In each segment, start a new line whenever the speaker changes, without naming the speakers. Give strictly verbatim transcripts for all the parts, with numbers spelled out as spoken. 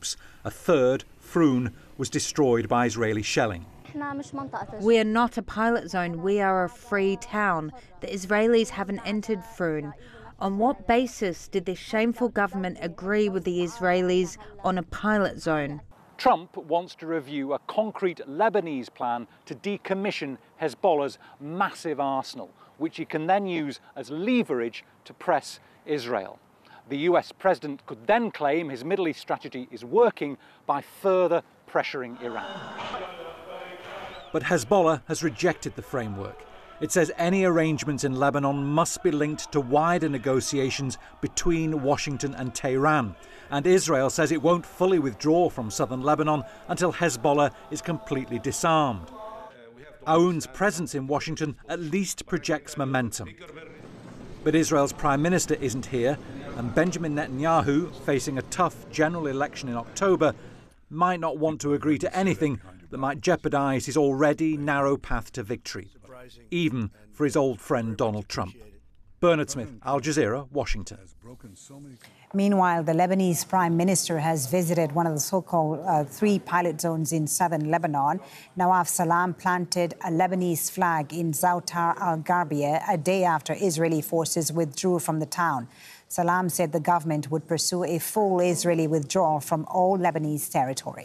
troops. A third, Frun, was destroyed by Israeli shelling.
We are not a pilot zone, we are a free town. The Israelis haven't entered Frun. On what basis did this shameful government agree with the Israelis on a pilot zone?
Trump wants to review a concrete Lebanese plan to decommission Hezbollah's massive arsenal, which he can then use as leverage to press Israel. The U S president could then claim his Middle East strategy is working by further pressuring Iran. But Hezbollah has rejected the framework. It says any arrangements in Lebanon must be linked to wider negotiations between Washington and Tehran. And Israel says it won't fully withdraw from southern Lebanon until Hezbollah is completely disarmed. Aoun's presence in Washington at least projects momentum. But Israel's prime minister isn't here, and Benjamin Netanyahu, facing a tough general election in October, might not want to agree to anything that might jeopardise his already narrow path to victory, even for his old friend Donald Trump. Bernard Smith, Al Jazeera, Washington.
Meanwhile, the Lebanese Prime Minister has visited one of the so-called uh, three pilot zones in southern Lebanon. Nawaf Salam planted a Lebanese flag in Zoutar al-Gharbia a day after Israeli forces withdrew from the town. Salam said the government would pursue a full Israeli withdrawal from all Lebanese territory.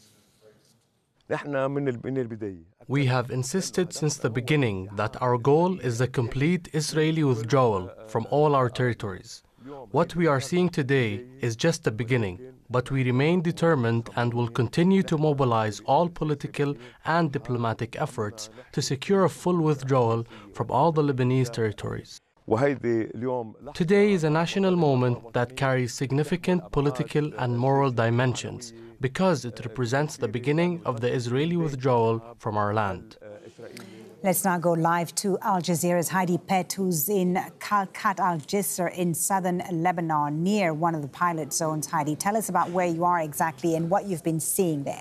We have insisted since the beginning that our goal is the complete Israeli withdrawal from all our territories. What we are seeing today is just the beginning, but we remain determined and will continue to mobilize all political and diplomatic efforts to secure a full withdrawal from all the Lebanese territories. Today is a national moment that carries significant political and moral dimensions because it represents the beginning of the Israeli withdrawal from our land.
Let's now go live to Al Jazeera's Heidi Pett, who's in Kalkat al-Jisr in southern Lebanon, near one of the pilot zones. Heidi, tell us about where you are exactly and what you've been seeing there.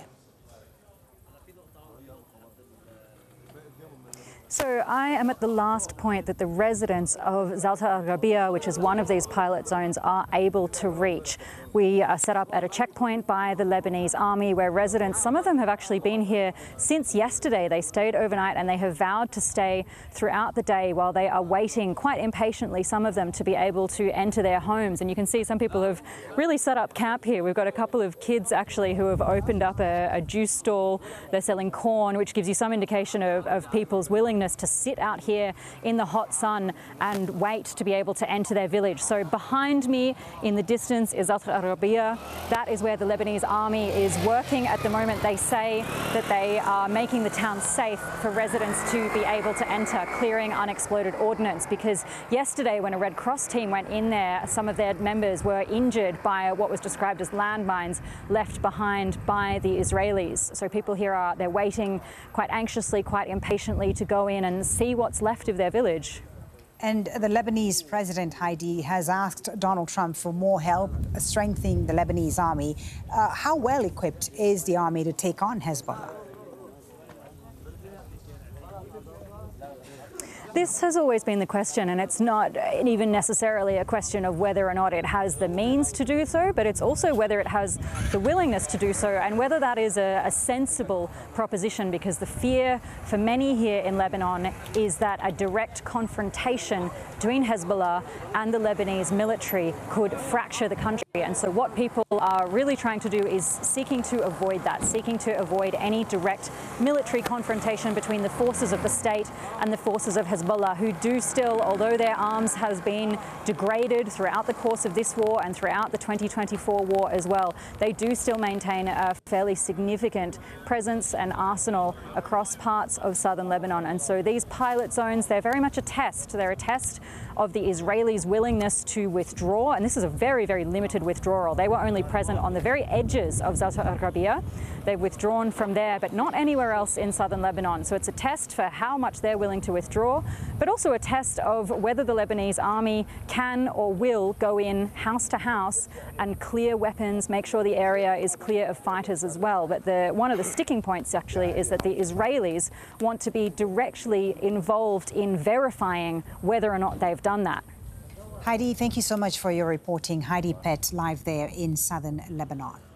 So I am at the last point that the residents of Zoutar al-Gharbia, which is one of these pilot zones, are able to reach. We are set up at a checkpoint by the Lebanese army where residents, some of them have actually been here since yesterday. They stayed overnight and they have vowed to stay throughout the day while they are waiting quite impatiently, some of them, to be able to enter their homes. And you can see some people have really set up camp here. We've got a couple of kids actually who have opened up a, a juice stall. They're selling corn, which gives you some indication of, of people's willingness to sit out here in the hot sun and wait to be able to enter their village. So behind me in the distance is Zoutar al-Gharbia. That is where the Lebanese army is working at the moment. They say that they are making the town safe for residents to be able to enter, clearing unexploded ordnance, because yesterday when a Red Cross team went in there, some of their members were injured by what was described as landmines left behind by the Israelis. So people here are, they're waiting quite anxiously, quite impatiently to go in and see what's left of their village.
And the Lebanese president, Heidi, has asked Donald Trump for more help strengthening the Lebanese army. Uh, how well equipped is the army to take on Hezbollah?
This has always been the question, and it's not even necessarily a question of whether or not it has the means to do so, but it's also whether it has the willingness to do so, and whether that is a, a sensible proposition, because the fear for many here in Lebanon is that a direct confrontation between Hezbollah and the Lebanese military could fracture the country. And so what people are really trying to do is seeking to avoid that, seeking to avoid any direct military confrontation between the forces of the state and the forces of Hezbollah, who do still, although their arms has been degraded throughout the course of this war and throughout the twenty twenty-four war as well, they do still maintain a fairly significant presence and arsenal across parts of southern Lebanon. And so these pilot zones, they're very much a test. They're a test of the Israelis' willingness to withdraw, and this is a very, very limited withdrawal. They were only present on the very edges of Zoutar al-Gharbia. They've withdrawn from there, but not anywhere else in southern Lebanon. So it's a test for how much they're willing to withdraw, but also a test of whether the Lebanese army can or will go in house to house and clear weapons, make sure the area is clear of fighters as well. But the, one of the sticking points actually is that the Israelis want to be directly involved in verifying whether or not they've done that.
Heidi, thank you so much for your reporting. Heidi Pett, live there in southern Lebanon.